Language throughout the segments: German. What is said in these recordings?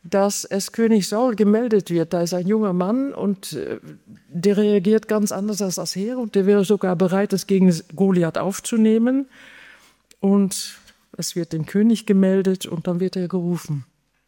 dass es König Saul gemeldet wird. Da ist ein junger Mann und der reagiert ganz anders als das Heer und der wäre sogar bereit, es gegen Goliath aufzunehmen. Und es wird dem König gemeldet und dann wird er gerufen.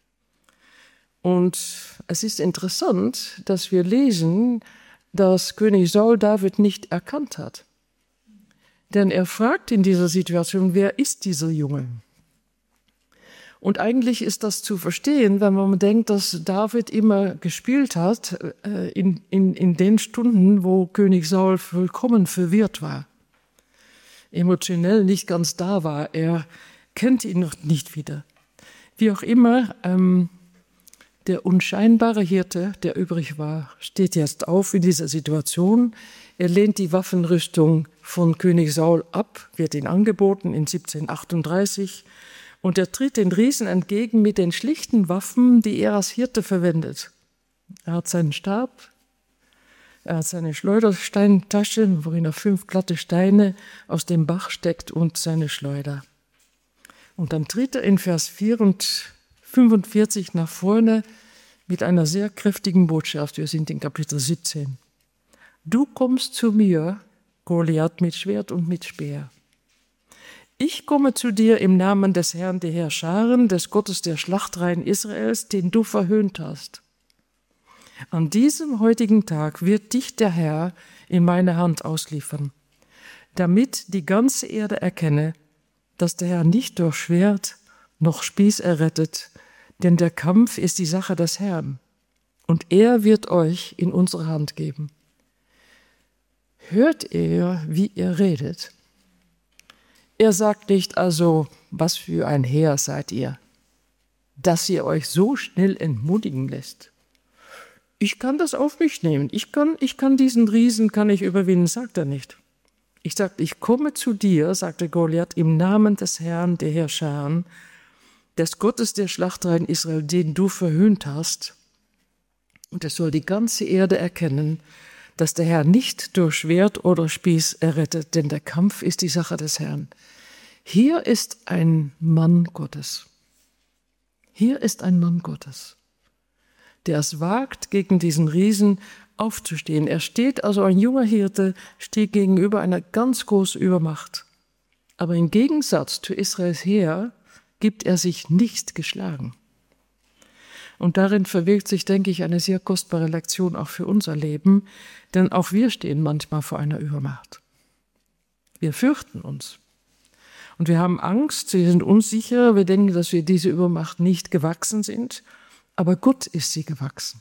Und es ist interessant, dass wir lesen, dass König Saul David nicht erkannt hat. Denn er fragt in dieser Situation, wer ist dieser Junge? Und eigentlich ist das zu verstehen, wenn man denkt, dass David immer gespielt hat in den Stunden, wo König Saul vollkommen verwirrt war, emotionell nicht ganz da war. Er kennt ihn noch nicht wieder. Wie auch immer, der unscheinbare Hirte, der übrig war, steht jetzt auf in dieser Situation. Er lehnt die Waffenrüstung von König Saul ab, wird ihn angeboten in 1738. Und er tritt den Riesen entgegen mit den schlichten Waffen, die er als Hirte verwendet. Er hat seinen Stab, er hat seine Schleudersteintasche, worin er 5 glatte Steine aus dem Bach steckt und seine Schleuder. Und dann tritt er in Vers 4 und 45 nach vorne mit einer sehr kräftigen Botschaft. Wir sind in Kapitel 17. Du kommst zu mir, Goliath, mit Schwert und mit Speer. Ich komme zu dir im Namen des Herrn der Heerscharen, des Gottes der Schlachtreihen Israels, den du verhöhnt hast. An diesem heutigen Tag wird dich der Herr in meine Hand ausliefern, damit die ganze Erde erkenne, dass der Herr nicht durch Schwert noch Spieß errettet, denn der Kampf ist die Sache des Herrn, und er wird euch in unsere Hand geben. Hört ihr, wie ihr redet? Er sagt nicht also, was für ein Heer seid ihr, dass ihr euch so schnell entmutigen lässt. Ich kann das auf mich nehmen, ich kann diesen Riesen überwinden, sagt er nicht. Ich komme zu dir, sagte Goliath, im Namen des Herrn der Heerscharen, des Gottes der Schlachtreihen Israel, den du verhöhnt hast. Und es soll die ganze Erde erkennen, dass der Herr nicht durch Schwert oder Spieß errettet, denn der Kampf ist die Sache des Herrn. Hier ist ein Mann Gottes. Hier ist ein Mann Gottes, der es wagt, gegen diesen Riesen aufzustehen. Er steht, also ein junger Hirte, steht gegenüber einer ganz großen Übermacht. Aber im Gegensatz zu Israels Heer gibt er sich nicht geschlagen. Und darin verwirkt sich, denke ich, eine sehr kostbare Lektion auch für unser Leben, denn auch wir stehen manchmal vor einer Übermacht. Wir fürchten uns. Und wir haben Angst, wir sind unsicher, wir denken, dass wir diese Übermacht nicht gewachsen sind, aber Gott ist sie gewachsen.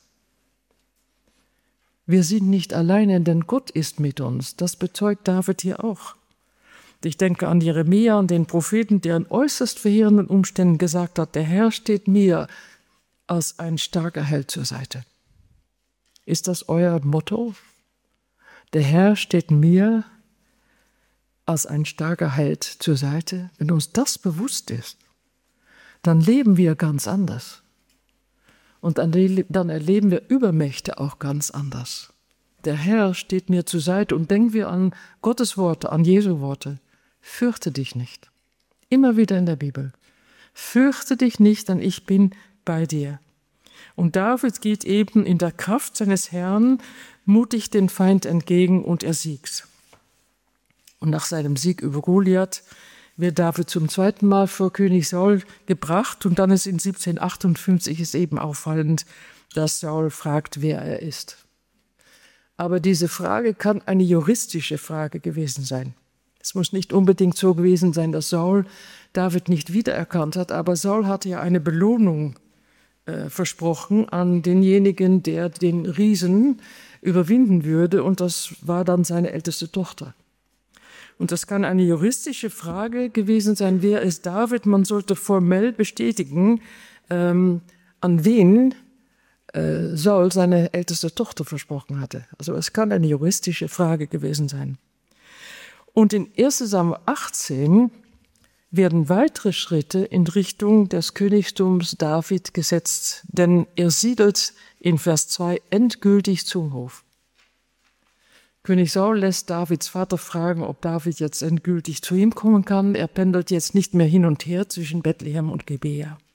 Wir sind nicht alleine, denn Gott ist mit uns. Das bezeugt David hier auch. Ich denke an Jeremia, an den Propheten, der in äußerst verheerenden Umständen gesagt hat, der Herr steht mir als ein starker Held zur Seite. Ist das euer Motto? Der Herr steht mir als ein starker Held zur Seite. Wenn uns das bewusst ist, dann leben wir ganz anders. Und dann erleben wir Übermächte auch ganz anders. Der Herr steht mir zur Seite und denken wir an Gottes Worte, an Jesu Worte. Fürchte dich nicht. Immer wieder in der Bibel. Fürchte dich nicht, denn ich bin bei dir. Und David geht eben in der Kraft seines Herrn mutig den Feind entgegen und er siegt. Und nach seinem Sieg über Goliath wird David zum 2. Mal vor König Saul gebracht und dann ist in 1758 ist eben auffallend, dass Saul fragt, wer er ist. Aber diese Frage kann eine juristische Frage gewesen sein. Es muss nicht unbedingt so gewesen sein, dass Saul David nicht wiedererkannt hat, aber Saul hatte ja eine Belohnung versprochen an denjenigen, der den Riesen überwinden würde, und das war dann seine älteste Tochter. Und das kann eine juristische Frage gewesen sein, wer ist David? Man sollte formell bestätigen, an wen Saul seine älteste Tochter versprochen hatte. Also es kann eine juristische Frage gewesen sein. Und in 1. Samuel 18 werden weitere Schritte in Richtung des Königtums David gesetzt, denn er siedelt in Vers 2 endgültig zum Hof. König Saul lässt Davids Vater fragen, ob David jetzt endgültig zu ihm kommen kann. Er pendelt jetzt nicht mehr hin und her zwischen Bethlehem und Gibea.